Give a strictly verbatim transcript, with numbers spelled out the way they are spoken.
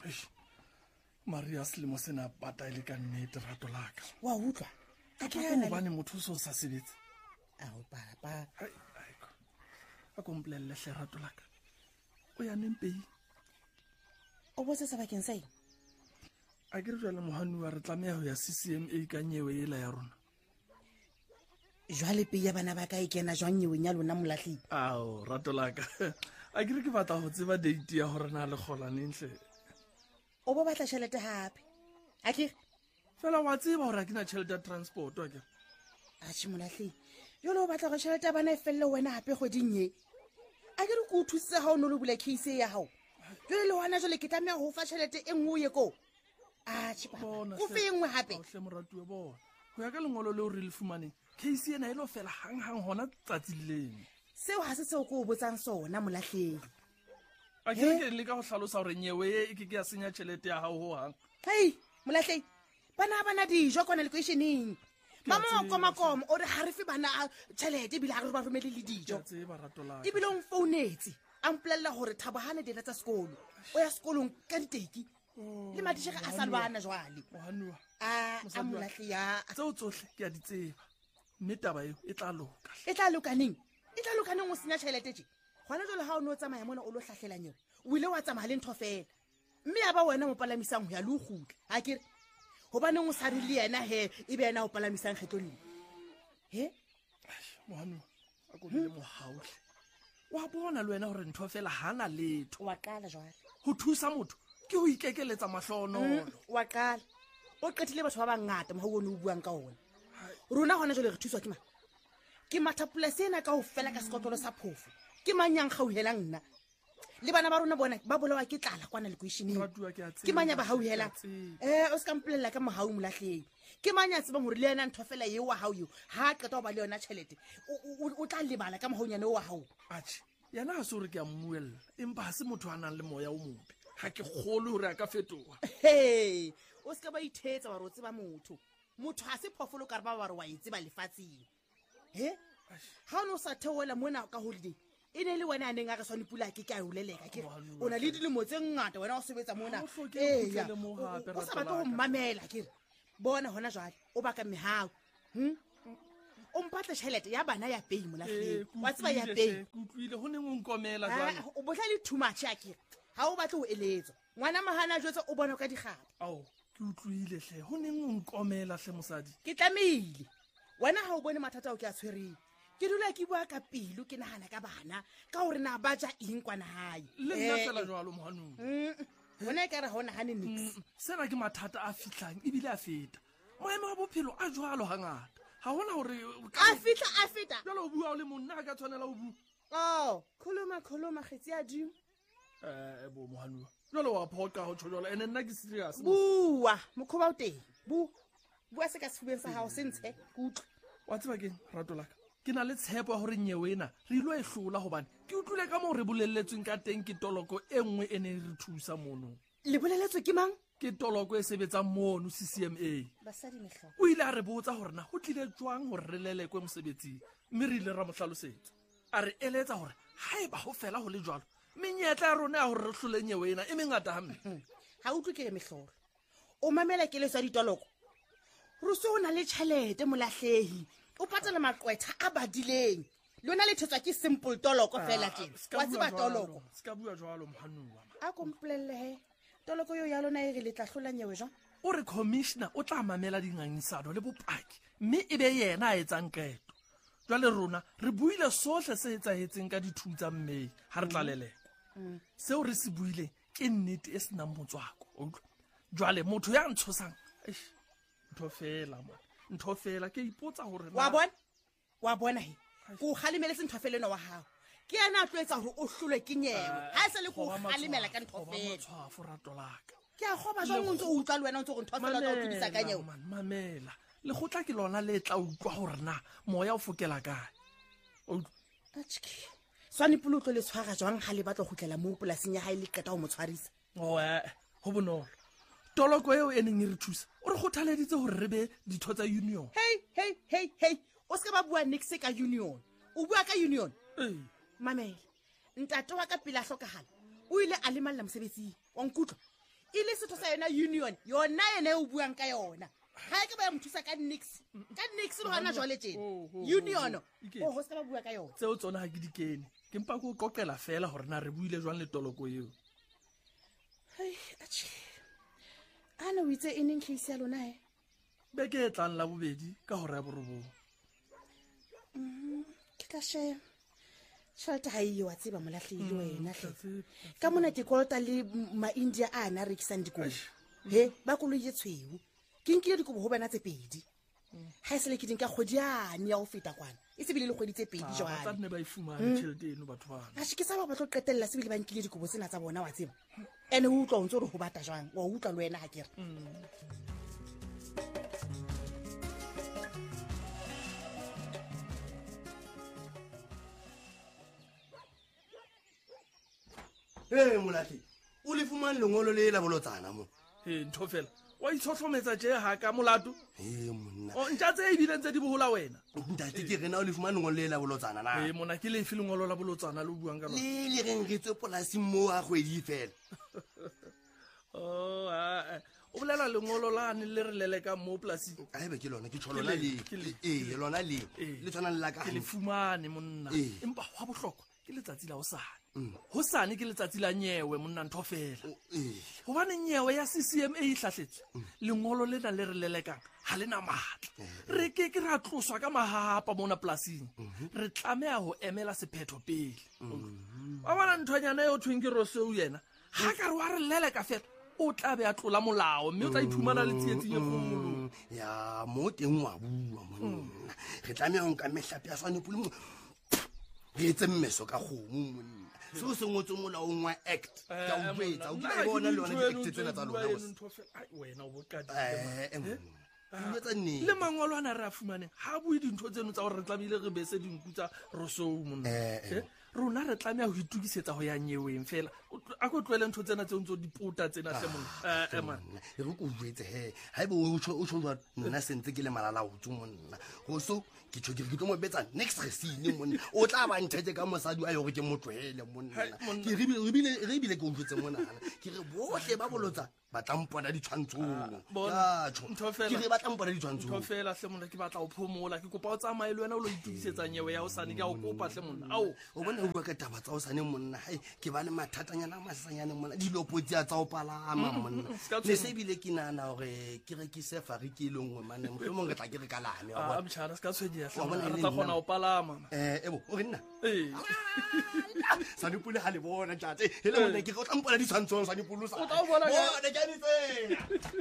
Maria selemo sena pata ile ka nnete rato laka. Wa utlwa? Ka tlo bane motho so sa sebetse. Ao papa. Ai ai. A komplelle hle rato laka. O ya nempei. O botse sa bakeng sa eng? A ke re jwale mohanu wa re tlameha ho ya C C M A ka nyewe ela ya rona. Jwale pe ya bana ba ka e kena jwang nyewe nya lona molahli. Ao rato laka. A ke re ke batla ho tseba date ya hore na le kgolane ntle. O bo batla tšhelete hape. A ke fela wa tseba hore ke na tšhelete ya transport wa ke. A tshi molahli. Jwale o batla go tšhelete ya bana e felle wena hape goding ye. A ke re go thuse ha o no le bula case ya hao. Jwale le wana jwale ke tlameha ho fa tšhelete e nngwe ye ko. A tshi papa. O fe engwe hape. O hle moratuwe bona. Ho ya ka lengolo le o re le fumaneng. Case ena ilo fela hang hang hona tsatsi leng. Seo ha se seo go botsang sona molahli. A ke ke le ka go hlalosa hore nyewe e ke ke ya senya tšhelete ya hao ho hang. Hey, molahli. Bana bana dijo kona le questioning. Mama koma koma o re ha re fe bana tšhelete bila ha re ba romele le dijo. Tseba rato la. E bile o mfounetse. A mpolella hore Thabahane dela tsa sekolo. O ya sekolong ka diteki. Le madishega a salwana jwale. Mohanua. A a molahli ya. Tseo tsohle ke a di tseba. Mme taba eo e tla loka. E tla loka neng? E tla loka neng o senya tšhelete tje? Gona jole ha o no tsamaya mona o lo hlahlela nyewe. O ile wa tsamaya le ntho fela. Mme ya ba wena mo palamisang ho ya le ho gutla. Ha ke re hobaneng o sa re le yena he e be yena o palamisang kgetoleng. He? Mohanua, a go le mohaule. Wa bona le wena hore ntho fela hana letho. Wa qala jwale. Ho thusa motho ke ho ikekeletsa mahlono. Wa qala. O qetile batho ba bangata mo ho bona o buang ka ona. Rona hona jole re thuswa ke ma. Ke mathapolase ena ka ho fela ka sekotlolo sa phofu. Ke manyang gauhelang nna. Le bana ba rona bona ba bolawa ke tlala kwana le questioning. Ke manya ba hauhelang. Eh o ska mpolella ka mohau molahleng. Ke manya tseba hore le yena ntho fela yeo wa hao yo. Ha qeta ho ba le yona tšhelete. O tla lebala ka mohaunyane wa hao. Atjhe, yana ha se hore ke a mmuella. Empa ha se motho a nang le moya o mobe. Ha ke kgolo hore a ka fetoha. Hey, o ska ba ithetsa wa rotse ba motho. Motho ha se phofolo ka re ba ba re wa itseba lefatseng. He? Ha o no sa theola mona ka holiday. E ne le wena a neng a re swane pula ke ka e uleleka ke. O na le dilemo tse ngata wena o sebetsa mona. Eh ya. O sa batla go mmamela ke. Bona hona jwale o baka mehao. Hm? O mpatla tšhelete ya bana ya pay molahli. Wa tseba ya pay. Kutlwile ho neng o nkomela jwale. O botla le too much ya ke. Ha o batla ho eletswa. Ngwana mahana jwetsa o bona ka digapa. Ao, ke utlwile hle. Ho neng o nkomela hle mosadi. Ke tlamehile. Wena ha o bone mathata o ke a tshwereng. Ke dula ke bua ka pelo ke nahana ka bana ka hore na ba ja eng kwana hae. Le nna fela jwalo mohanong. Wena ka re hona hane nix. Sena ke mathata a fitlang e bile a feta. Moemo wa bophelo a jwalo hangata. Ha hona hore a fitla a feta. Jwale o bua o le monna ka tshwanela o bua. Oh, khuluma khuluma kgetsi a di. Eh bo mohanong. Jwale wa phoqa ho tjhola ene nna ke serious. Bua, mokhoba o teng. Bu. Bua se ka sefubeng sa hao se ntshe kutlwa. Wa tseba keng rato laka. Ke na le tshepo hore nyewe ena re ilo e hlola hobane ke utlwile ka mo re bolelletsweng ka teng ke toloko e nngwe ene re thusa mono. Le bolelletswe ke mang? Ke toloko e sebetsang mono C C M A. Basadi mehlo. O ile a re botsa hore na ho tlile jwang hore re lelekwe mosebetsing. Mme re ile ra mo hlalosetsa. A re eletsa hore haeba ho fela ho le jwalo menyetla ya rona ya hore re hlole nyewe ena e mengata hampe. Ha utlwe ke mehlolo. O mamela ke le sa ditoloko. Re so na le tšhelete molahlehi. O patala maqwetha a badileng. Lona le thetswa ke simple toloko fela tjena. Wa tseba toloko. Ska bua jwalo mohanua. A komplelle he. Toloko yo ya lona e re le tla hlola nyewe jwa. O re commissioner o tla mamela dingangisano le bopaki. Mme e be yena a etsang qeto. Jwale rona re buile sohle se etsahetseng ka dithu tsa Mmei ha re tla lelekwa. Seo re se buile ke nnete e senang motswako. Utlwa. Jwale motho ya ntshosang. Eish. Ntho fela man. Ntho fela ke ipotsa hore wa bona wa bona he go khalimele se ntho fela no wa hao ke yana a tloetsa hore o hlolwe ke nyewe ha se le go khalimela ka ntho fela tshwafo rato laka ke a goba jwa ntse o utla le wena ntse go ntho fela o tudisa ka nyewe mamela le gotla ke lona le tla utlwa hore na moya o fokela kae o atshiki swani pulutlo le tshwara jwang ha le batla go tlela mo polasing ya hae le qeta go mo tshwarisa o eh ho bonolo toloko eo eneng e re thusa o re gothaleditse hore re be ditho tsa union. Hey hey hey hey o se ka ba bua nix ka union o bua ka union eh mamela ntate wa ka pila hlokahala o ile a le malla mosebetsing wa nkutlo e le setho sa yona union yona ene o buang ka yona ga e ke ba ya mothusa ka nix ka nix le gona jwale tjena union o ho ska ba bua ka yona tseo tsona ha ke di kene ke mpa go qoqela fela hore na re buile jwang le toloko eo hai achi ana o itse e neng case ya lona e be ke tlang la bobedi ka hore ya borobong ke ka she tšhelete ga e wa tseba molatlhile wena hle ka mona ke kolota le ma-india a na rekisang dikobo he ba koloi e tshweu ke nkile dikobo go bana tse pedi ga e sele ke dinka kgwedi yane ya go feta kwana e sebile le kgwedi tse pedi jwale ba ifumane tšhelete eno batho bana a ke sa ba ba tlo qetelela sebile ba nkile dikobo tsena tsa bona wa tseba ene o utlwa o ntse re go bata jwang wa utlwa le wena ga kere Hey Molati, o le fumane lengolo le la bolotsana mo. e ntho fela wa itshotlhometsa je ha ka molato He monna. o ntja tse e bileng tse di bohola wena Ntate ke rena o le fumane lengolo le la bolotsana na. e mona ke le fe lengolo la bolotsana le buang ka lona Le le reng re tswe polasing mo a kgwedi fela. oh a o bolela lengolo la ne le re lele ka mo plasing A be ke lona ke tšholona le. Eh lona le. Le tswana le la ka. ke le fumane monna Eh. empa wa bohlokwa ke letsatsi la hosane hosane ke letsatsi la nyewe monna ntho fela Eh. gobane nyewe ya C C M A e hlahletswe lengolo lena le re lelekang ga lena maatla re ke ke ra tloswa ka mahapa mona polasing re tlameha ho emela sephetho pele wa bona nthonyana eo thweng ke Rousseau yena ga ka re wa re leleka fela o tla be a tlola molao mme o tla iphumana le tsietsing e kgolong Ya mo teng wa bua monna. Re tlameha ho nka mehlape ya swane pule mo. Re etse mmeso ka kgomo monna. Se o se ngotse molaong wa act. Ka o botsa o di bona le yona di act tsena tsa lona boss. wena o bokadi Eh eh. O etsa nne. le mangolo ana re a fumaneng ga bue dintho tseno tsa gore re tlamehile re bese dinku tsa Rousseau monna Eh, eh. Eh, rona re tlameha ho itukisetsa go ya nyeweng fela O tl- a ko tlwele ntho tsena tse ntse o dipota tsena hle monna Eh, eh, man. E re ko jwetse he ha ebe o tsho o tsho jwa nna sentse ke le malala ho tso monna go so ke tsho ke tlo mo betsa next resine monna o tla ba nthetse ka mosadi a yo ke motlwele monna Hai, monna. ke re re bile re bile ke o jwetse monna ke re bohle ba bolotsa ba tlampona di tshwantsong bona, ya tsho ntho fela. ke re ba tlampona di ntho tshwantsong fela hle monna ke batla ho phomola ke kopa o tsamaye le wena o lo itukisetsa nyewe ya hosane ke a o kopa hle monna ao o bona o bua ka taba tsa o sane monna hai ke ba le mathatanyana a masanyane monna dilopotsia tsa o palama monna ska le se bile ke nana hore ke rekise fariki le ngwe mane mohlomong re tla ke re kalame wa a bona mtshana ska tshwenya hle Wa bona monna e re le tla nna. kgona ho palama eh ebo o re nna eh sanipule ha le bona ntate hele monna ke go tlampona di tshwantsong sanipulu sa O tla o bona ka- bona ke a di tsela